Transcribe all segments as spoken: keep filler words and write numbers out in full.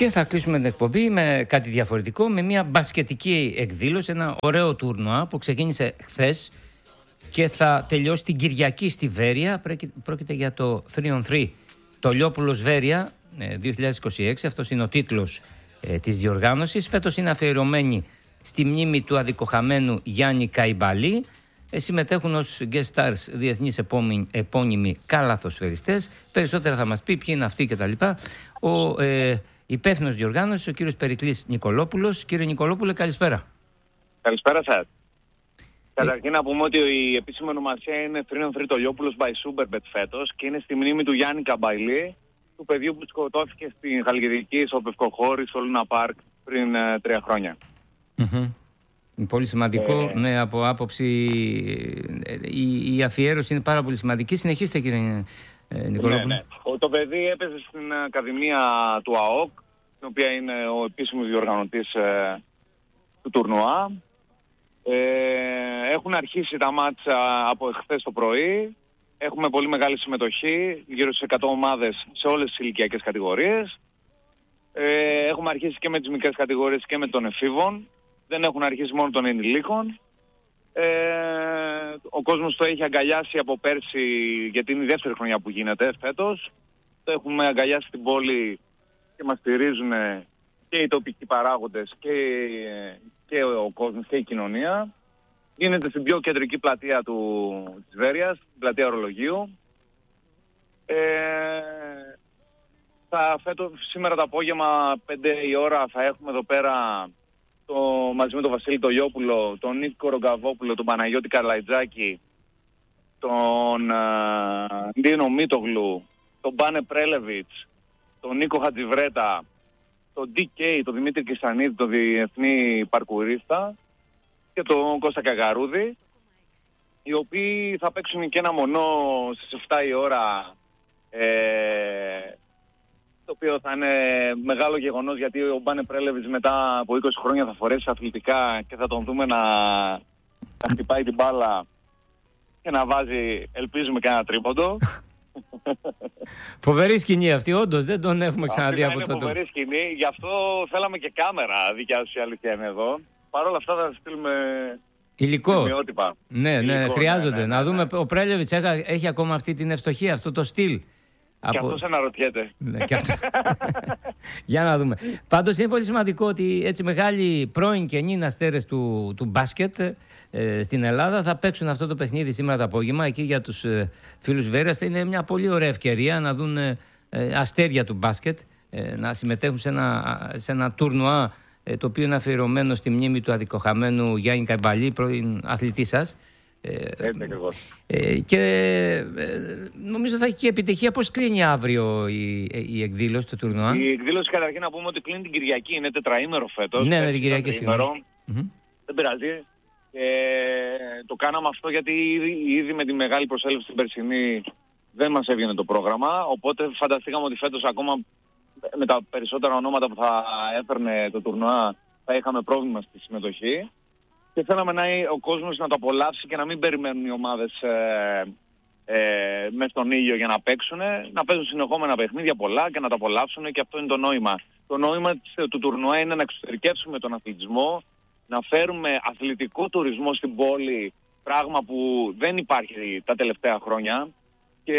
Και θα κλείσουμε την εκπομπή με κάτι διαφορετικό, με μια μπασκετική εκδήλωση, ένα ωραίο τουρνουά που ξεκίνησε χθες και θα τελειώσει την Κυριακή στη Βέρεια. Πρόκειται για το τρία on τρία, το Λιόπουλος Βέρεια δύο χιλιάδες είκοσι έξι. Αυτός είναι ο τίτλος ε, της διοργάνωσης. Φέτος είναι αφιερωμένη στη μνήμη του αδικοχαμένου Γιάννη Καϊμπαλή. Ε, συμμετέχουν ως guest stars διεθνείς επώνυμοι, επώνυμοι καλαθοσφαιριστές. Περισσότερα θα μας πει ποιοι είναι αυτοί κτλ. Ο ε, υπεύθυνος διοργάνωσης, ο κύριος Περικλής Νικολόπουλος. Κύριε Νικολόπουλε, καλησπέρα. Καλησπέρα σας. Καταρχήν να πούμε ότι η επίσημη ονομασία είναι τρία on τρία το Λιόπουλος by Superbet φέτος και είναι στη μνήμη του Γιάννη Καμπαϊλή, του παιδιού που σκοτώθηκε στην Χαλκιδική, στο Πευκοχώρι, στο Λούνα Πάρκ πριν ε, τρία χρόνια. Mm-hmm. Πολύ σημαντικό, ε... ναι, από άποψη η, η αφιέρωση είναι πάρα πολύ σημαντική. Συνεχίστε, κύριε ε, Νικολόπουλο. Ναι, ναι. Το παιδί έπαιζε στην Ακαδημία του ΑΟΚ, την οποία είναι ο επίσημος διοργανωτής ε, του τουρνουά. Ε, έχουν αρχίσει τα μάτσα από χθες το πρωί. Έχουμε πολύ μεγάλη συμμετοχή, γύρω στις εκατό ομάδες σε όλες τις ηλικιακές κατηγορίες. Ε, έχουμε αρχίσει και με τις μικρές κατηγορίες και με των εφήβων. Δεν έχουν αρχίσει μόνο των ενηλίκων. Ε, ο κόσμος το έχει αγκαλιάσει από πέρσι, γιατί είναι η δεύτερη χρονιά που γίνεται φέτος. Το έχουμε αγκαλιάσει στην πόλη και μας στηρίζουν και οι τοπικοί παράγοντες και, και ο κόσμος και η κοινωνία. Γίνεται στην πιο κεντρική πλατεία του, της Βέρειας, την πλατεία Ορολογίου. Ε, θα, φέτος, σήμερα το απόγευμα, πέντε η ώρα, θα έχουμε εδώ πέρα το, μαζί με τον Βασίλη τον Λιόπουλο, τον Νίκο Ρογκαβόπουλο, τον Παναγιώτη Καρλαϊτζάκη, τον Ντίνο Μίτογλου, τον Μπάνε Πρέλεβιτς, τον Νίκο Χατζιβρέτα, τον ντι κέι, τον Δημήτρη Κιστανίδη, τον διεθνή παρκουρίστα, και τον Κώστα Καγαρούδη, οι οποίοι θα παίξουν και ένα μονό στις εφτά η ώρα, ε, το οποίο θα είναι μεγάλο γεγονός, γιατί ο Μπάνε Πρέλεβιτς μετά από είκοσι χρόνια θα φορέσει αθλητικά και θα τον δούμε να, να χτυπάει την μπάλα και να βάζει, ελπίζουμε, και ένα τρίποντο. Φοβερή σκηνή αυτή, όντως δεν τον έχουμε ξαναδεί από τότε. Είναι φοβερή σκηνή, γι' αυτό θέλαμε και κάμερα, δικιά σου η αλήθεια είναι εδώ. Παρ' όλα αυτά θα στείλουμε υλικό. Ναι, ναι, υλικό, χρειάζονται. Ναι, ναι, ναι, να δούμε, ναι. Ο Πρέλεβιτς έχει ακόμα αυτή την ευστοχία, αυτό το στυλ. Και από... αυτός αναρωτιέται. Ναι, και αυτό. Για να δούμε. Πάντως είναι πολύ σημαντικό ότι έτσι μεγάλοι πρώην και νυν αστέρες του, του μπάσκετ ε, στην Ελλάδα θα παίξουν αυτό το παιχνίδι σήμερα το απόγευμα. Εκεί για τους ε, φίλους Βέρειας είναι μια πολύ ωραία ευκαιρία να δουν ε, ε, αστέρια του μπάσκετ, ε, να συμμετέχουν σε ένα, σε ένα τουρνουά ε, το οποίο είναι αφιερωμένο στη μνήμη του αδικοχαμένου Γιάννη Καϊμπαλή, πρώην αθλητή σας. Έτσι ακριβώς. Ε, και ε, νομίζω θα έχει και επιτυχία. Πώς κλείνει αύριο η, η εκδήλωση του τουρνουά? Η εκδήλωση, καταρχήν να πούμε ότι κλείνει την Κυριακή. Είναι τετραήμερο φέτος. Ναι, με την Κυριακή σήμερα. Mm-hmm. Δεν πειράζει. Ε, το κάναμε αυτό γιατί ήδη, ήδη με τη μεγάλη προσέλευση στην περσινή δεν μας έβγαινε το πρόγραμμα. Οπότε φανταστήκαμε ότι φέτος, ακόμα με τα περισσότερα ονόματα που θα έφερνε το τουρνουά, θα είχαμε πρόβλημα στη συμμετοχή. Και θέλαμε να, ο κόσμος να το απολαύσει και να μην περιμένουν οι ομάδες ε, ε, μέσα στον ήλιο για να παίξουν. Να παίζουν συνεχόμενα παιχνίδια πολλά και να τα απολαύσουν, και αυτό είναι το νόημα. Το νόημα του τουρνουά είναι να εξωτερικεύσουμε τον αθλητισμό, να φέρουμε αθλητικό τουρισμό στην πόλη, πράγμα που δεν υπάρχει τα τελευταία χρόνια. Και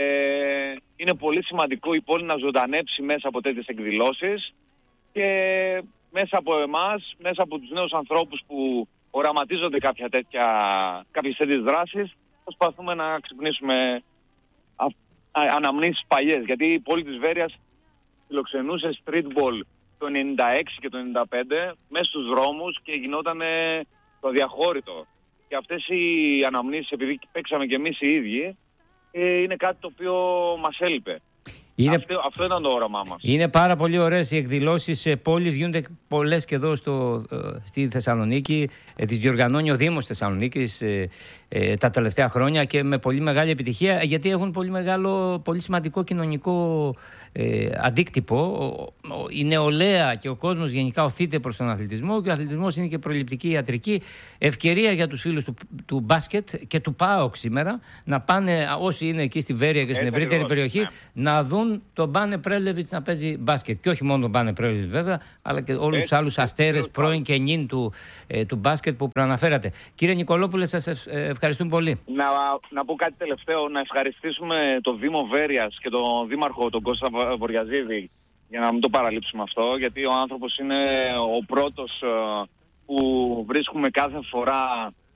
είναι πολύ σημαντικό η πόλη να ζωντανέψει μέσα από τέτοιες εκδηλώσεις και μέσα από εμάς, μέσα από τους νέους ανθρώπους που οραματίζονται κάποια τέτοια, κάποιες τέτοιες δράσεις, προσπαθούμε να ξυπνήσουμε α, α, αναμνήσεις παλιές. Γιατί η πόλη της Βέρειας φιλοξενούσε streetball το ενενήντα έξι και το ενενήντα πέντε μέσα στους δρόμους και γινόταν το αδιαχώρητο. Και αυτές οι αναμνήσεις, επειδή παίξαμε και εμείς οι ίδιοι, είναι κάτι το οποίο μας έλειπε. Είναι... Αυτό, αυτό ήταν το όραμά μας. Είναι πάρα πολύ ωραίες οι εκδηλώσεις σε πόλεις, γίνονται πολλές και εδώ στο, στη Θεσσαλονίκη. Ε, τις διοργανώνει ο Δήμος Θεσσαλονίκης ε, ε, τα τελευταία χρόνια και με πολύ μεγάλη επιτυχία, γιατί έχουν πολύ μεγάλο, πολύ σημαντικό κοινωνικό ε, αντίκτυπο. η νεολαία και ο κόσμος γενικά οθείται προς τον αθλητισμό και ο αθλητισμός είναι και προληπτική ιατρική. Ευκαιρία για τους φίλους του, του μπάσκετ και του ΠΑΟΚ σήμερα να πάνε, όσοι είναι εκεί στη Βέρεια και στην ευρύτερη περιοχή, ναι. να δουν τον Μπάνε Πρέλεβιτς να παίζει μπάσκετ. Και όχι μόνο τον Μπάνε Πρέλεβιτς βέβαια, αλλά και όλους τους άλλους αστέρες πρώην και νυν του, ε, του μπάσκετ που προαναφέρατε. Κύριε Νικολόπουλε, σας ευχαριστούμε πολύ. Να, να πω κάτι τελευταίο, να ευχαριστήσουμε το Δήμο Βέρειας και τον Δήμαρχο, τον Κώστα Βοριαζίδη, για να μην το παραλείψουμε αυτό, γιατί ο άνθρωπος είναι ο πρώτος που βρίσκουμε κάθε φορά